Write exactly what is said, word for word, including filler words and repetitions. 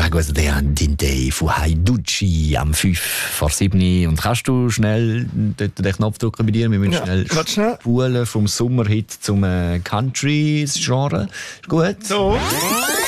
also der Dinte von Haiducci am fünf vor sieben. Und kannst du schnell dort den Knopf drücken bei dir? Wir müssen Ja, schnell schnell spulen vom Sommerhit zum äh, Country-Genre. Ist gut? So.